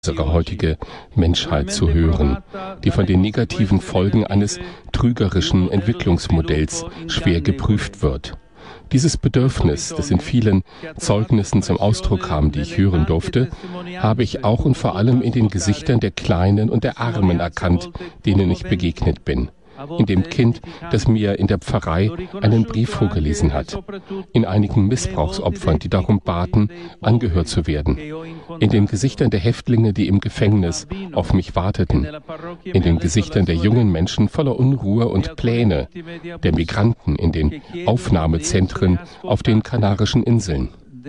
unsere heutige Menschheit zu hören, die von den negativen Folgen eines trügerischen Entwicklungsmodells schwer geprüft wird. Dieses Bedürfnis, das in vielen Zeugnissen zum Ausdruck kam, die ich hören durfte, habe ich auch und vor allem in den Gesichtern der Kleinen und der Armen erkannt, denen ich begegnet bin. In dem Kind, das mir in der Pfarrei einen Brief vorgelesen hat. In einigen Missbrauchsopfern, die darum baten, angehört zu werden. In den Gesichtern der Häftlinge, die im Gefängnis auf mich warteten. In den Gesichtern der jungen Menschen voller Unruhe und Pläne. Der Migranten in den Aufnahmezentren auf den Kanarischen Inseln.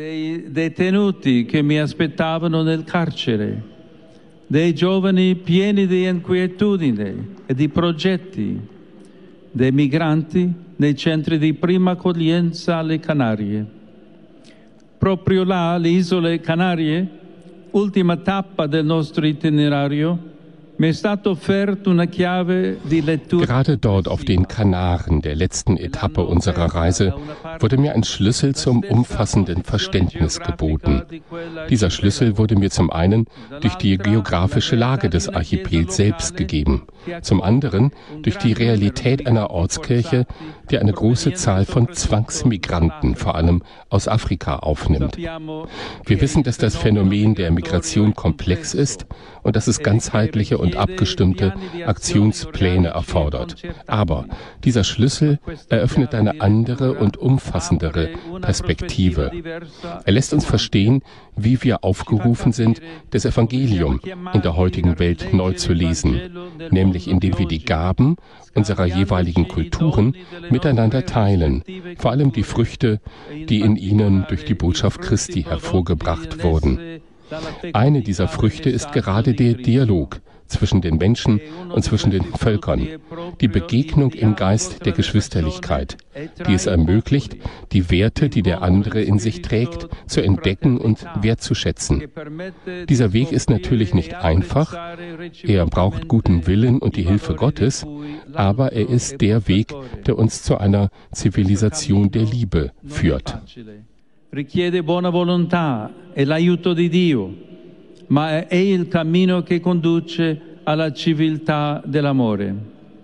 Dei giovani pieni di inquietudine e di progetti, dei migranti nei centri di prima accoglienza alle Canarie. Proprio là, le isole Canarie, ultima tappa del nostro itinerario, mi è stata offerta una chiave di lettura. Gerade dort auf den Kanaren der letzten Etappe unserer Reise wurde mir ein Schlüssel zum umfassenden Verständnis geboten. Dieser Schlüssel wurde mir zum einen durch die geografische Lage des Archipels selbst gegeben, zum anderen durch die Realität einer Ortskirche, die eine große Zahl von Zwangsmigranten, vor allem aus Afrika, aufnimmt. Wir wissen, dass das Phänomen der Migration komplex ist und dass es ganzheitliche und abgestimmte Aktionspläne erfordert. Aber dieser Schlüssel eröffnet eine andere und umfassendere Perspektive. Er lässt uns verstehen, wie wir aufgerufen sind, das Evangelium in der heutigen Welt neu zu lesen, nämlich indem wir die Gaben unserer jeweiligen Kulturen miteinander teilen, vor allem die Früchte, die in ihnen durch die Botschaft Christi hervorgebracht wurden. Eine dieser Früchte ist gerade der Dialog zwischen den Menschen und zwischen den Völkern, die Begegnung im Geist der Geschwisterlichkeit, die es ermöglicht, die Werte, die der andere in sich trägt, zu entdecken und wertzuschätzen. Dieser Weg ist natürlich nicht einfach, er braucht guten Willen und die Hilfe Gottes, aber er ist der Weg, der uns zu einer Zivilisation der Liebe führt. Richiede buona volontà e l'aiuto di Dio, ma è il cammino che conduce alla civiltà dell'amore.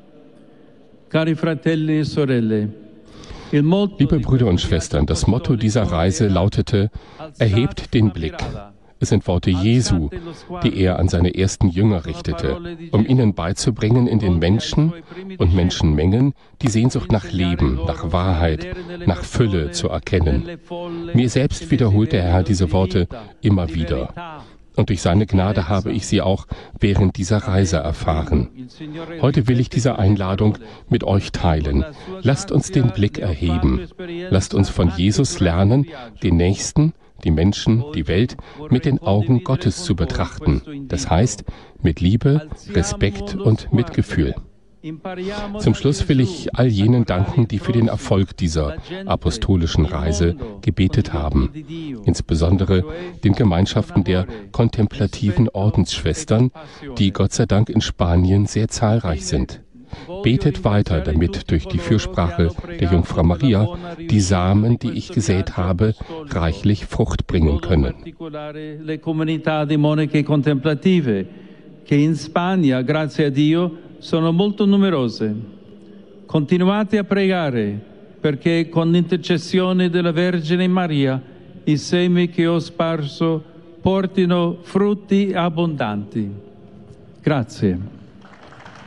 Cari fratelli e sorelle, liebe Brüder und Schwestern, das Motto dieser Reise lautete: Erhebt den Blick. Es sind Worte Jesu, die er an seine ersten Jünger richtete, um ihnen beizubringen, in den Menschen und Menschenmengen die Sehnsucht nach Leben, nach Wahrheit, nach Fülle zu erkennen. Mir selbst wiederholt der Herr diese Worte immer wieder. Und durch seine Gnade habe ich sie auch während dieser Reise erfahren. Heute will ich diese Einladung mit euch teilen. Lasst uns den Blick erheben. Lasst uns von Jesus lernen, den Nächsten, die Menschen, die Welt mit den Augen Gottes zu betrachten. Das heißt, mit Liebe, Respekt und Mitgefühl. Zum Schluss will ich all jenen danken, die für den Erfolg dieser apostolischen Reise gebetet haben. Insbesondere den Gemeinschaften der kontemplativen Ordensschwestern, die Gott sei Dank in Spanien sehr zahlreich sind. Betet weiter, damit durch die Fürsprache der Jungfrau Maria die Samen, die ich gesät habe, reichlich Frucht bringen können. Sono molto numerose. Continuate a pregare perché con l'intercessione della Vergine Maria i semi che ho sparso portino frutti abbondanti. Grazie.